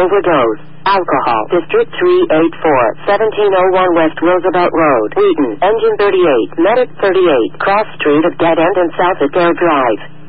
overdose. Alcohol. District 384, 1701 West Roosevelt Road, Wheaton. Engine 38, Medic 38, Cross Street of Dead End and South Adair Drive.